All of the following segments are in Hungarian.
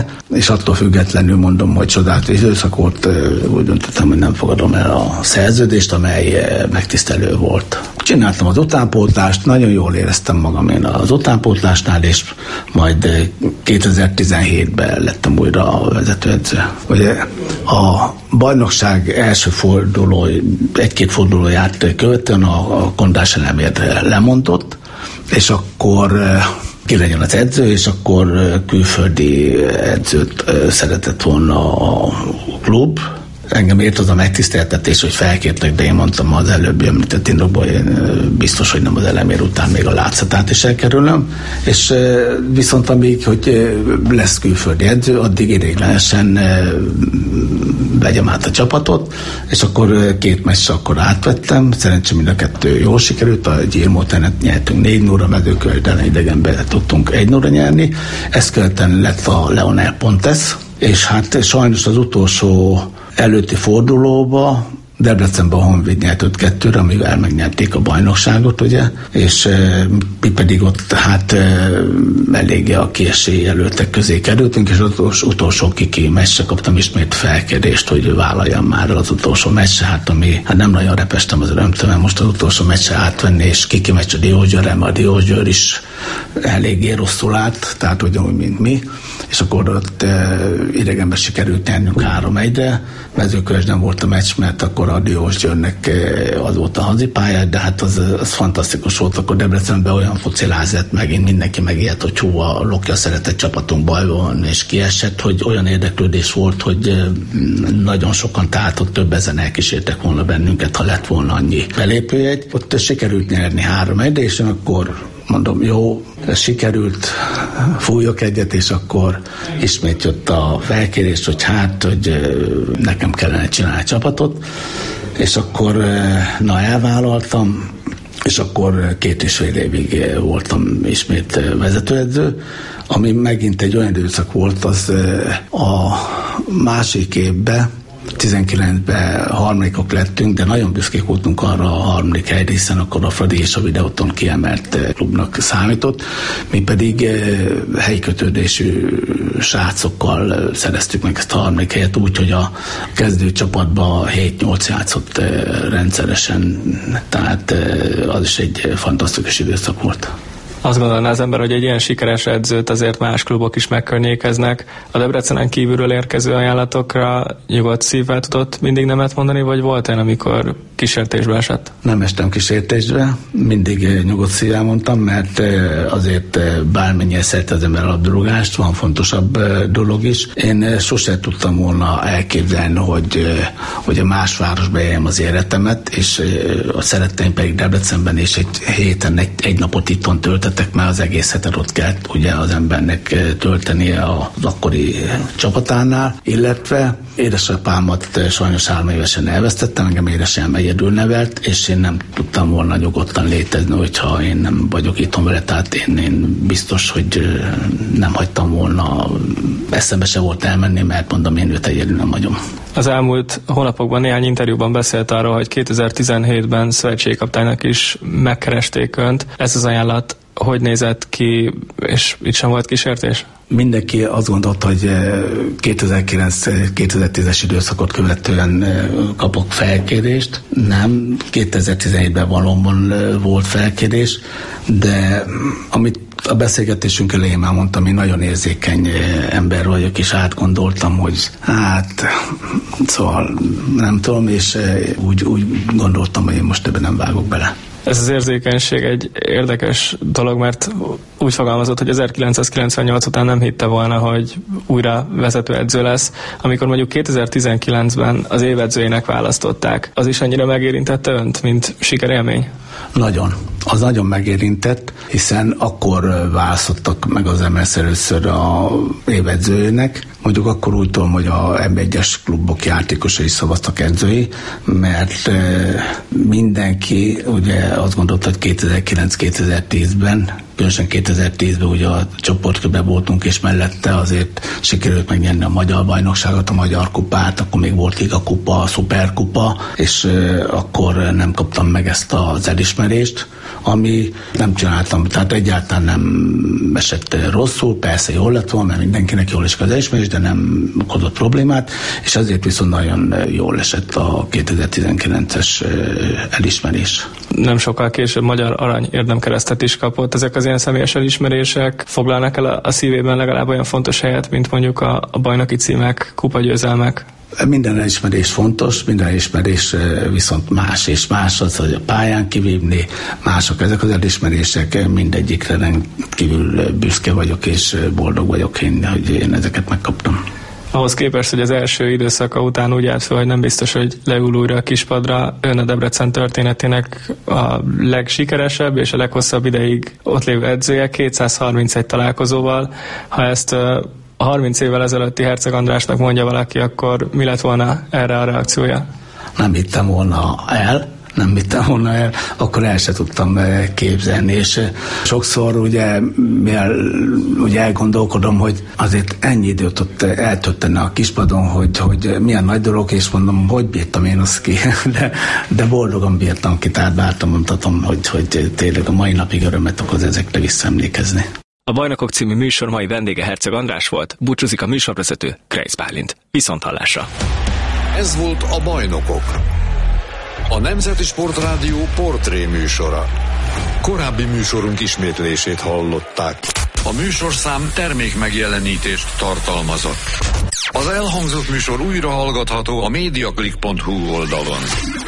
és attól függetlenül mondom, hogy csodálatos időszak volt, úgy döntöttem, hogy nem fogadom el a szerződést, amely megtisztelő volt. Csináltam az utánpótlást, nagyon jól éreztem magam én az utánpótlásnál, és majd 2017-ben lettem újra a vezetőedző. Ugye a bajnokság első forduló, egy-két fordulóját követően a Kondás Elemér lemondott, és akkor ki legyen az edző, és akkor külföldi edzőt szeretett volna a klub. Engem ért az a megtiszteltetés, hogy felkértek, de én mondtam az előbbi említett indokból, én biztos, hogy nem az Elemér után még a Látszatát is elkerülöm, és viszont amíg, hogy lesz külföldi edző, addig ideiglenesen vegyem át a csapatot, és akkor 2 meccs akkor átvettem, szerencsém mind a 2 jól sikerült, a Gyirmótenet nyertünk 4-0-ra, Mezőkövesden idegenben tudtunk 1-0-ra nyerni, ezt követően lett a Leonel Pontes, és hát sajnos az utolsó előtti fordulóba Debrecenben a Honvéd nyert 5-2-re, amivel megnyerték a bajnokságot, ugye, és mi pedig ott hát eléggé a kieső jelöltek közé kerültünk, és az utolsó kiki meccsre kaptam ismét felkérést, hogy vállaljam már az utolsó meccsre, hát ami hát nem nagyon repestem az örömtől, most az utolsó meccsre átvenni, és kiki meccs a Diósgyőrre, mert a Diósgyőr is eléggé rosszul állt, tehát ugyanúgy, mint mi, és akkor ott idegenben sikerült nyernünk 3-1-re, Mezőkövesden volt a meccs, mert akkor a Diósgyőrnek az volt a hazipályát, de hát az fantasztikus volt, akkor Debrecenben olyan fociláz lett, megint mindenki megijedt, hogy hú, a Lokja szeretett csapatunk bajban van, és kiesett, hogy olyan érdeklődés volt, hogy nagyon sokan, tehát ott több ezen elkísértek volna bennünket, ha lett volna annyi belépőjegy. Ott sikerült nyerni 3-1-re, és akkor mondom, jó, ez sikerült, fújok egyet, és akkor ismét jött a felkérés, hogy hát, hogy nekem kellene csinálni csapatot, és akkor elvállaltam, és akkor 2,5 évig voltam ismét vezetőedző, ami megint egy olyan időszak volt, az a másik évben, 19-ben harmadikok lettünk, de nagyon büszkék voltunk arra a harmadik helyre, hiszen akkor a Fradi és a Videóton kiemelt klubnak számított. Mi pedig helyi kötődésű srácokkal szereztük meg ezt a harmadik helyet úgy, hogy a kezdőcsapatban 7-8 játszott rendszeresen, tehát az is egy fantasztikus időszak volt. Azt gondolná az ember, hogy egy ilyen sikeres edzőt azért más klubok is megkörnyékeznek. A Debrecenen kívülről érkező ajánlatokra nyugodt szívvel tudott mindig nemet mondani, vagy volt olyan, amikor kísértésbe esett? Nem estem kísértésbe, mindig nyugodt szívvel mondtam, mert azért bármennyire szeret az ember a labdarúgást, van fontosabb dolog is. Én sosem tudtam volna elképzelni, hogy a más városba éljem az életemet, és a szeretteim pedig Debrecenben, és egy héten egy napot itthon töltettek, mert az egész hetet ott kell ugye az embernek töltenie az akkori csapatánál, illetve édesapámat sajnos 3 évesen elvesztettem, engem édesem egyedül nevelt, és én nem tudtam volna nyugodtan létezni, hogyha én nem vagyok itthon vele, tehát én biztos, hogy nem hagytam volna, eszembe se volt elmenni, mert mondom, én őt egyedül nem hagyom. Az elmúlt hónapokban néhány interjúban beszélt arról, hogy 2017-ben szövetségkapitánynak is megkeresték önt. Ez az ajánlat hogy nézett ki, és itt sem volt kísértés? Mindenki azt gondolta, hogy 2009-2010-es időszakot követően kapok felkérést. Nem, 2017-ben valóban volt felkérés, de amit a beszélgetésünk elején már mondtam, én nagyon érzékeny ember vagyok, és átgondoltam, hogy szóval nem tudom, és úgy gondoltam, hogy én most ebben nem vágok bele. Ez az érzékenység egy érdekes dolog, mert úgy fogalmazott, hogy 1998 után nem hitte volna, hogy újra vezetőedző lesz. Amikor mondjuk 2019-ben az évedzőjének választották, az is annyira megérintette önt, mint sikerélmény? Nagyon. Az nagyon megérintett, hiszen akkor választottak meg az MLS először a évedzőjének. Mondjuk akkor úgy tudom, hogy a M1-es klubok játékosai szavaztak edzői, mert mindenki ugye azt gondolta, hogy 2009-2010-ben, különösen 2010-ben ugye a csoportkörben voltunk, és mellette azért sikerült megnyerni a magyar bajnokságot, a magyar kupát, akkor még volt Liga kupa, a szuperkupa, és akkor nem kaptam meg ezt az elismerést. ami nem csináltam, tehát egyáltalán nem esett rosszul, persze jól lett volna, mert mindenkinek jól esik az elismerés, de nem okozott problémát, és azért viszont nagyon jól esett a 2019-es elismerés. Nem sokkal később Magyar Arany érdemkeresztet is kapott. Ezek az ilyen személyes elismerések foglalnak el a szívében legalább olyan fontos helyet, mint mondjuk a bajnoki címek, kupagyőzelmek? Minden elismerés fontos, minden elismerés viszont más és más, az, hogy a pályán kivívni, mások ezek az elismerések, mindegyikre rendkívül büszke vagyok és boldog vagyok hogy én ezeket megkaptam. Ahhoz képest, hogy az első időszaka után úgy állt fel, hogy nem biztos, hogy leül újra a kispadra, ön a Debrecen történetének a legsikeresebb és a leghosszabb ideig ott lévő edzője 231 találkozóval. Ha ezt a 30 évvel ezelőtti Herceg Andrásnak mondja valaki, akkor mi lett volna erre a reakciója? Nem hittem volna el, akkor el se tudtam képzelni, és sokszor ugye elgondolkodom, hogy azért ennyi időt ott eltöltene a kispadon, hogy milyen nagy dolog, és mondom, hogy bírtam én azt ki, de boldogan bírtam ki, tehát bártam mondhatom, hogy tényleg a mai napig örömet okoz ezekre visszaemlékezni. A Bajnokok című műsor mai vendége Herceg András volt, búcsúzik a műsorvezető Kreisz Bálint. Viszonthallásra! Ez volt a Bajnokok, a Nemzeti Sportrádió portré műsora. Korábbi műsorunk ismétlését hallották. A műsorszám termékmegjelenítést tartalmazott. Az elhangzott műsor újra hallgatható a mediaclick.hu oldalon.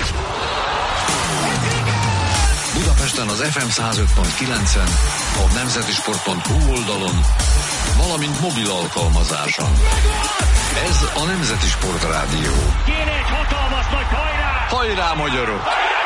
Budapesten az FM 105.9-en, a nemzetisport.hu oldalon, valamint mobil alkalmazáson. Ez a Nemzeti Sportrádió. Kéne egy hatalmas nagy hajrá! Hajrá, magyarok!